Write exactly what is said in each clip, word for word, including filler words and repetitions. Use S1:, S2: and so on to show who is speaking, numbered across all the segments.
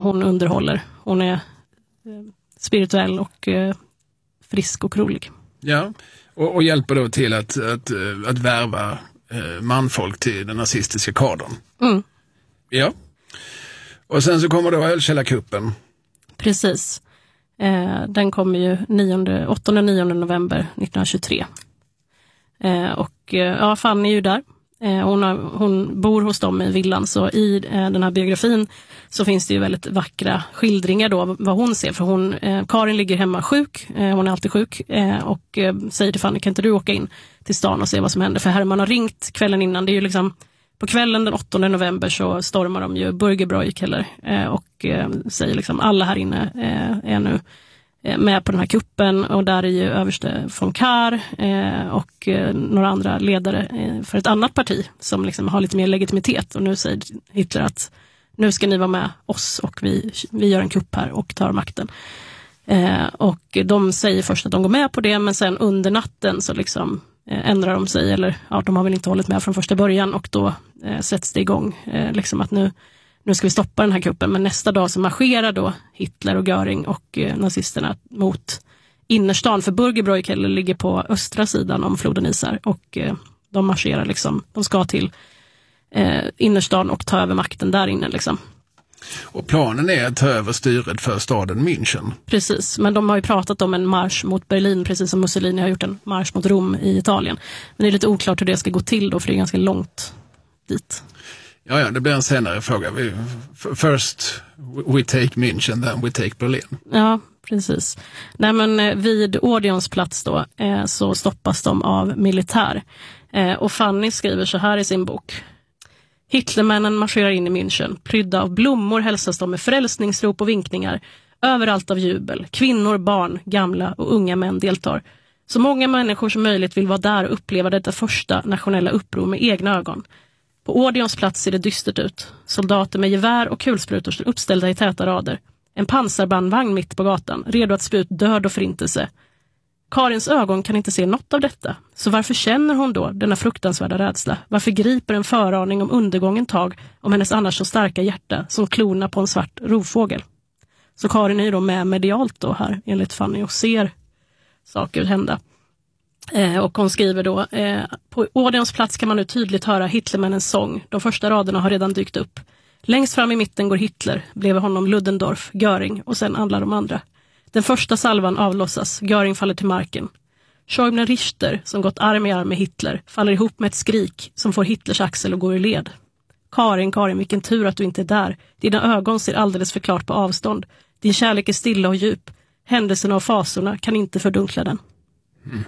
S1: hon underhåller. Hon är spirituell och eh, frisk och rolig.
S2: Ja, och, och hjälper då till att, att, att värva eh, manfolk till den nazistiska kadern.
S1: Mm.
S2: Ja. Och sen så kommer då ölkällarkuppen.
S1: Precis. Eh, den kommer ju åttonde nionde november nittonhundratjugotre. Eh, och eh, ja, Fanny är ju där. Eh, hon, har, hon bor hos dem i villan, så i eh, den här biografin så finns det ju väldigt vackra skildringar då vad hon ser. För hon, eh, Karin ligger hemma sjuk, eh, hon är alltid sjuk eh, och eh, säger till Fanny, kan inte du åka in till stan och se vad som händer? För Herman har ringt kvällen innan, det är ju liksom på kvällen den åttonde november så stormar de ju Burgerbräukeller eh, och eh, säger liksom alla här inne eh, är nu eh, med på den här kuppen, och där är ju överste von Kahr eh, och eh, några andra ledare eh, för ett annat parti som liksom har lite mer legitimitet, och nu säger Hitler att nu ska ni vara med oss och vi, vi gör en kupp här och tar makten. Eh, och de säger först att de går med på det, men sen under natten så liksom ändrar de sig, eller ja, de har väl inte hållit med från första början, och då eh, sätts det igång eh, liksom att nu, nu ska vi stoppa den här kuppen. Men nästa dag så marscherar då Hitler och Göring och eh, nazisterna mot innerstan, för Burgerbräukeller ligger på östra sidan om floden Isar, och eh, de marscherar liksom, de ska till eh, innerstan och ta över makten där inne liksom.
S2: Och planen är att ta över styret för staden München.
S1: Precis, men de har ju pratat om en marsch mot Berlin, precis som Mussolini har gjort en marsch mot Rom i Italien. Men det är lite oklart hur det ska gå till då, för det är ganska långt dit.
S2: Ja, ja, det blir en senare fråga. Vi, first we take München, then we take Berlin.
S1: Ja, precis. Nej, men vid Odeons plats då eh, så stoppas de av militär. Eh, och Fanny skriver så här i sin bok. Hitlermännen marscherar in i München. Prydda av blommor hälsas de med frälsningsrop och vinkningar. Överallt av jubel. Kvinnor, barn, gamla och unga män deltar. Så många människor som möjligt vill vara där och uppleva detta första nationella uppror med egna ögon. På Odeons plats ser det dystert ut. Soldater med gevär och kulsprutor står uppställda i täta rader. En pansarbandvagn mitt på gatan, redo att spy ut död och förintelse. Karins ögon kan inte se något av detta. Så varför känner hon då denna fruktansvärda rädsla? Varför griper en föraning om undergången tag om hennes annars så starka hjärta som klorna på en svart rovfågel? Så Karin är ju då med medialt då här, enligt Fanny, och ser saker hända. Eh, och hon skriver då, eh, på Odeons plats kan man nu tydligt höra Hitlermännens sång. De första raderna har redan dykt upp. Längst fram i mitten går Hitler, bredvid honom Ludendorff, Göring och sen alla de andra. Den första salvan avlossas, Göring faller till marken. Schäuble Richter, som gått arm i arm med Hitler, faller ihop med ett skrik som får Hitlers axel att gå ur led. Karin, Karin, vilken tur att du inte är där. Dina ögon ser alldeles för klart på avstånd. Din kärlek är stilla och djup. Händelserna och fasorna kan inte fördunkla den. Mm.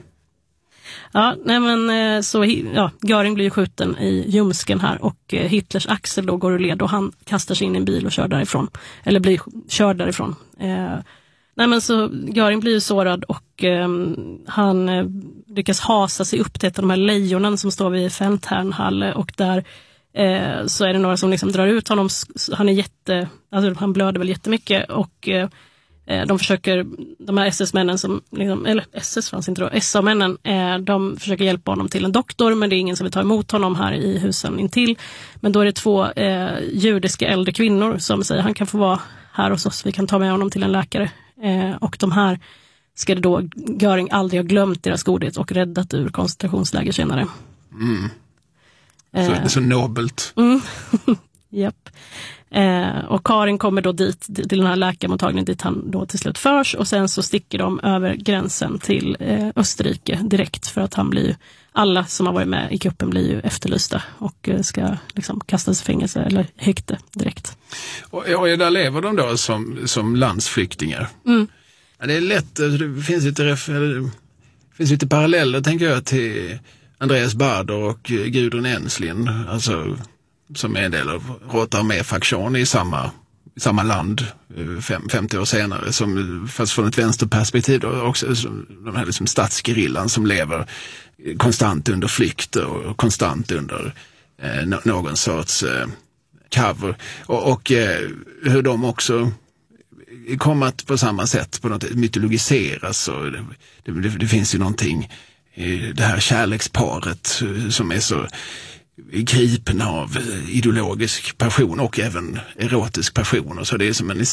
S1: Ja, nej men så ja, Göring blir skjuten i ljumsken här, och Hitlers axel då går ur led och han kastar sig in i en bil och kör därifrån. Eller blir körd därifrån. Eh, nej men så Göring blir ju sårad, och eh, han eh, lyckas hasa sig upp till ett av de här lejonen som står vid Feldherrnhalle, och där eh, så är det några som liksom drar ut honom. Han är jätte, alltså han blöder väl jättemycket, och eh, de försöker, de här S S-männen som, liksom, eller S S fanns inte då, S A-männen, eh, de försöker hjälpa honom till en doktor, men det är ingen som vill ta emot honom här i husen intill. Men då är det två eh, judiska äldre kvinnor som säger han kan få vara här hos oss, vi kan ta med honom till en läkare. Eh, och de här ska det då Göring aldrig ha glömt deras godhet och räddat ur koncentrationsläger senare.
S2: Mm. Så, eh, så nobelt.
S1: Mm. Japp. Eh, och Karin kommer då dit till den här läkarmottagningen dit han då till slut förs, och sen så sticker de över gränsen till eh, Österrike direkt, för att han blir ju, alla som har varit med i kuppen blir ju efterlysta och eh, ska liksom kastas i fängelse eller häkte direkt.
S2: Och, och där lever de då som, som landsflyktingar.
S1: Mm.
S2: Ja, det är lätt, det finns lite, det finns lite paralleller tänker jag till Andreas Baader och Gudrun Ensslin, alltså som är en del av Rote Armé-faktion i samma, i samma land fem, femtio år senare, som, fast från ett vänsterperspektiv då, också som, de här liksom statsgerillan som lever konstant under flykt och konstant under eh, någon sorts eh, cover, och, och eh, hur de också kommer att på samma sätt på något mytologiseras, och det, det, det finns ju någonting i det här kärleksparet som är så gripna av ideologisk passion och även erotisk passion, och så det är som en